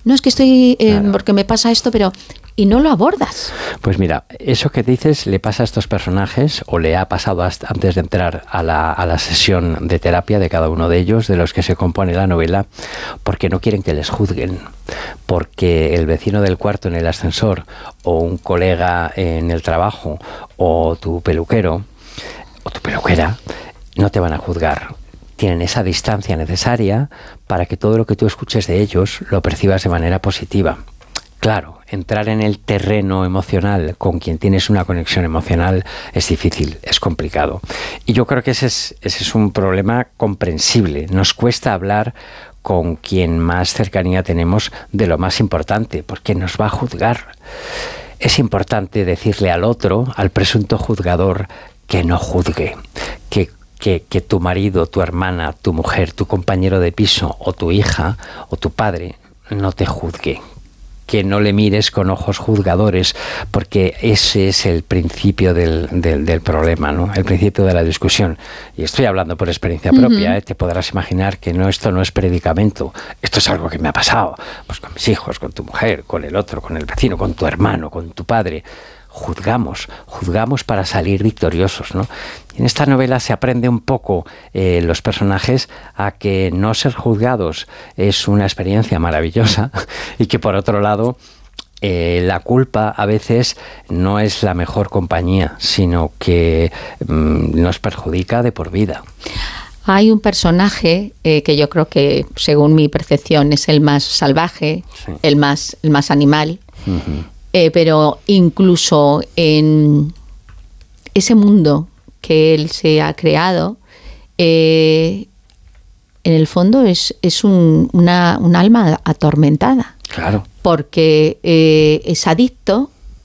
no, es que estoy, porque me pasa esto, pero... Y no lo abordas. Pues mira, eso que dices le pasa a estos personajes, o le ha pasado antes de entrar a la sesión de terapia de cada uno de ellos, de los que se compone la novela, porque no quieren que les juzguen, porque el vecino del cuarto en el ascensor, o un colega en el trabajo, o tu peluquero, o tu peluquera, no te van a juzgar. Tienen esa distancia necesaria para que todo lo que tú escuches de ellos lo percibas de manera positiva. Claro, entrar en el terreno emocional con quien tienes una conexión emocional es difícil, es complicado. Y yo creo que ese es un problema comprensible. Nos cuesta hablar con quien más cercanía tenemos de lo más importante, porque nos va a juzgar. Es importante decirle al otro, al presunto juzgador, que no juzgue, que tu marido, tu hermana, tu mujer, tu compañero de piso o tu hija o tu padre no te juzgue. Que no le mires con ojos juzgadores, porque ese es el principio del problema, ¿no? El principio de la discusión. Y estoy hablando por experiencia propia, Te podrás imaginar que esto no es predicamento. Esto es algo que me ha pasado, pues con mis hijos, con tu mujer, con el otro, con el vecino, con tu hermano, con tu padre. Juzgamos para salir victoriosos, ¿no? En esta novela se aprende un poco los personajes a que no ser juzgados es una experiencia maravillosa y que por otro lado la culpa a veces no es la mejor compañía, sino que nos perjudica de por vida. Hay un personaje que yo creo que, según mi percepción, es el más salvaje, sí, el más animal. Uh-huh. Pero incluso en ese mundo que él se ha creado, en el fondo es un alma atormentada. Claro. Porque es adicto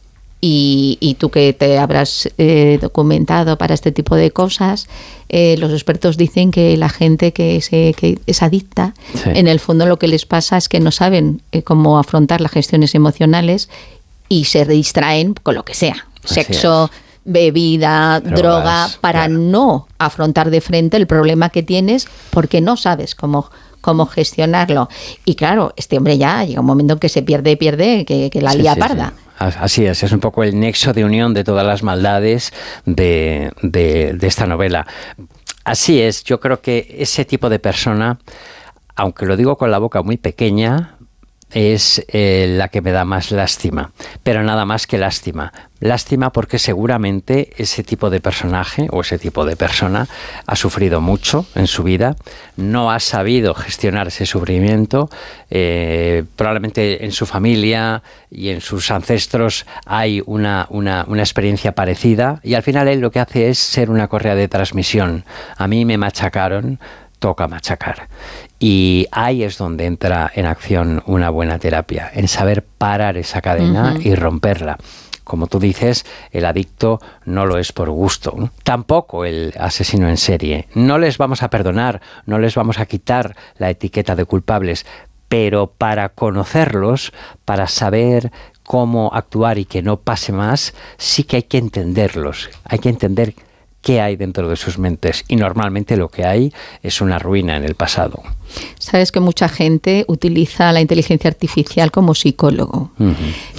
y tú que te habrás documentado para este tipo de cosas, los expertos dicen que la gente que es adicta, sí, en el fondo lo que les pasa es que no saben cómo afrontar las gestiones emocionales y se distraen con lo que sea, sexo, bebida, droga, para no afrontar de frente el problema que tienes porque no sabes cómo gestionarlo. Y claro, este hombre ya llega un momento en que se pierde, que la lía parda. Sí. Así es un poco el nexo de unión de todas las maldades de esta novela. Así es, yo creo que ese tipo de persona, aunque lo digo con la boca muy pequeña, es la que me da más lástima, pero nada más que lástima. Lástima porque seguramente ese tipo de personaje o ese tipo de persona ha sufrido mucho en su vida, no ha sabido gestionar ese sufrimiento, probablemente en su familia y en sus ancestros hay una experiencia parecida y al final él lo que hace es ser una correa de transmisión. A mí me machacaron, toca machacar. Y ahí es donde entra en acción una buena terapia, en saber parar esa cadena y romperla. Como tú dices, el adicto no lo es por gusto, ¿no? Tampoco el asesino en serie. No les vamos a perdonar, no les vamos a quitar la etiqueta de culpables, pero para conocerlos, para saber cómo actuar y que no pase más, sí que hay que entenderlos, hay que entender qué hay dentro de sus mentes y normalmente lo que hay es una ruina en el pasado. Sabes que mucha gente utiliza la inteligencia artificial como psicólogo. Uh-huh.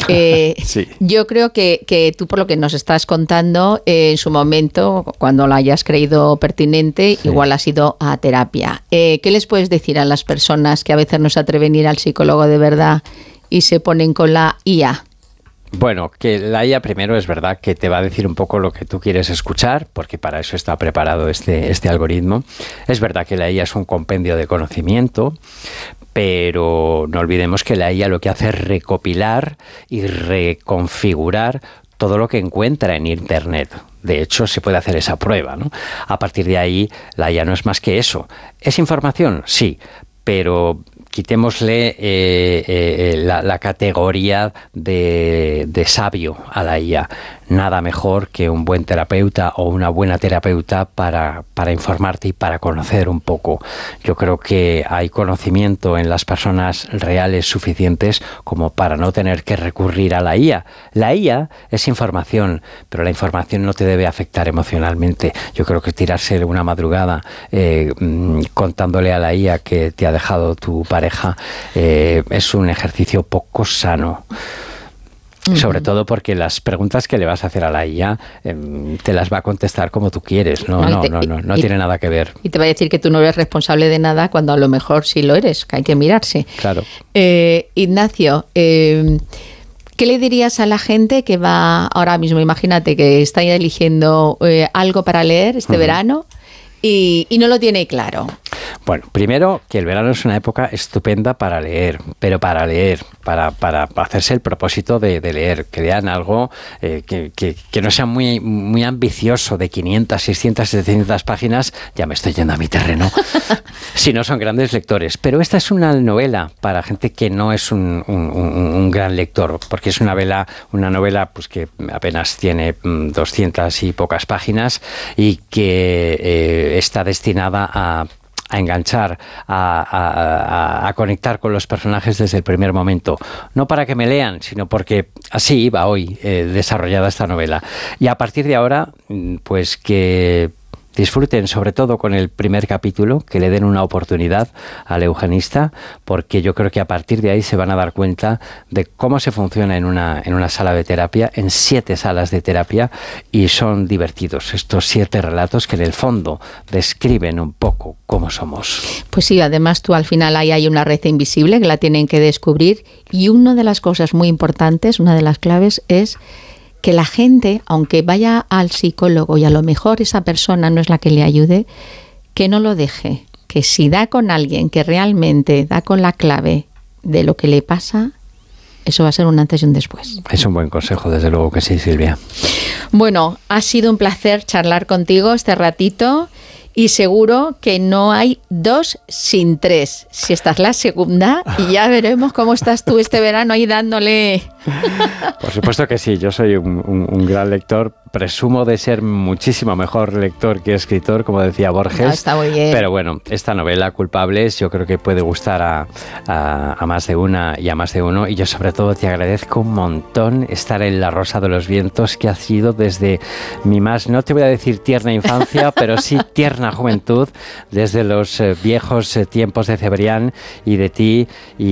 Sí. Yo creo que tú, por lo que nos estás contando, en su momento, cuando lo hayas creído pertinente, sí, igual has ido a terapia. ¿Qué les puedes decir a las personas que a veces no se atreven a ir al psicólogo de verdad y se ponen con la IA? Bueno, que la IA primero es verdad que te va a decir un poco lo que tú quieres escuchar, porque para eso está preparado este algoritmo. Es verdad que la IA es un compendio de conocimiento, pero no olvidemos que la IA lo que hace es recopilar y reconfigurar todo lo que encuentra en Internet. De hecho, se puede hacer esa prueba, ¿no? A partir de ahí, la IA no es más que eso. ¿Es información? Sí, pero quitémosle la categoría de sabio a la IA. nada mejor que un buen terapeuta o una buena terapeuta para informarte y para conocer un poco. Yo creo que hay conocimiento en las personas reales suficientes como para no tener que recurrir a la IA. La IA es información, pero la información no te debe afectar emocionalmente. Yo creo que tirarse una madrugada contándole a la IA que te ha dejado tu pareja es un ejercicio poco sano. Sobre todo porque las preguntas que le vas a hacer a la IA te las va a contestar como tú quieres, no tiene nada que ver. Y te va a decir que tú no eres responsable de nada cuando a lo mejor sí lo eres, que hay que mirarse. Claro. Ignacio, ¿qué le dirías a la gente que va ahora mismo? Imagínate que está leer algo para leer este verano y no lo tiene claro. Bueno, primero que el verano es una época estupenda para leer, pero para hacerse el propósito de leer, que lean algo que no sea muy ambicioso, de 500, 600, 700 páginas, ya me estoy yendo a mi terreno, si no son grandes lectores. Pero esta es una novela para gente que no es un gran lector, porque es una novela pues que apenas tiene 200 y pocas páginas y que está destinada a enganchar, a conectar con los personajes desde el primer momento. No para que me lean, sino porque así iba hoy desarrollada esta novela. Y a partir de ahora, pues que disfruten sobre todo con el primer capítulo, que le den una oportunidad al eugenista, porque yo creo que a partir de ahí se van a dar cuenta de cómo se funciona en una sala de terapia, en 7 salas de terapia, y son divertidos estos 7 relatos que en el fondo describen un poco cómo somos. Pues sí, además tú al final ahí hay una red invisible que la tienen que descubrir, y una de las cosas muy importantes, una de las claves es que la gente, aunque vaya al psicólogo y a lo mejor esa persona no es la que le ayude, que no lo deje, que si da con alguien que realmente da con la clave de lo que le pasa, eso va a ser un antes y un después. Es un buen consejo, desde luego que sí, Silvia. Bueno, ha sido un placer charlar contigo este ratito. Y seguro que no hay 2 sin 3. Si esta es la segunda, y ya veremos cómo estás tú este verano ahí dándole. Por supuesto que sí, yo soy un gran lector. Presumo de ser muchísimo mejor lector que escritor, como decía Borges. No, está muy bien. Pero bueno, esta novela, Culpables, yo creo que puede gustar a más de una y a más de uno. Y yo sobre todo te agradezco un montón estar en La Rosa de los Vientos, que ha sido desde mi más, no te voy a decir tierna infancia, pero sí tierna juventud, desde los viejos tiempos de Cebrián y de ti,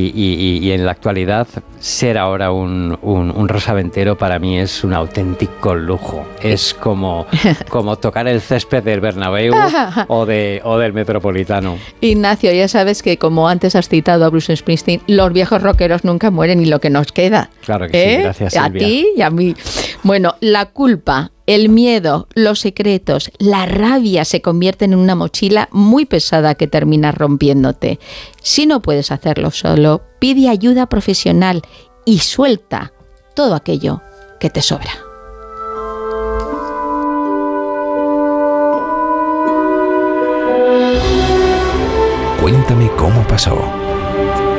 y en la actualidad ser ahora un rosaventero para mí es un auténtico lujo. Es como tocar el césped del Bernabéu o del Metropolitano. Ignacio, ya sabes que como antes has citado a Bruce Springsteen, los viejos rockeros nunca mueren, y lo que nos queda. Claro que sí, gracias, Silvia. A ti y a mí. Bueno, la culpa, el miedo, los secretos, la rabia se convierten en una mochila muy pesada que termina rompiéndote. Si no puedes hacerlo solo, pide ayuda profesional y suelta todo aquello que te sobra. Cuéntame cómo pasó.